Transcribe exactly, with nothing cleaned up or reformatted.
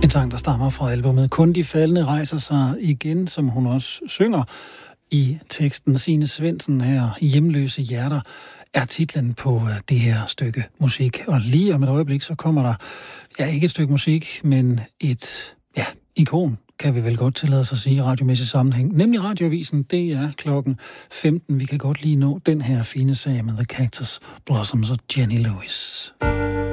En sang, der stammer fra albumet Kun de faldne rejser sig igen, som hun også synger i teksten. Signe Svendsen her, Hjemløse hjerter, er titlen på det her stykke musik. Og lige om et øjeblik, så kommer der, ja, ikke et stykke musik, men et, ja, ikon, kan vi vel godt tillade os at sige i radiomæssig sammenhæng. Nemlig Radioavisen, det er klokken femten. Vi kan godt lige nå den her fine sag med The Cactus Blossoms og Jenny Lewis.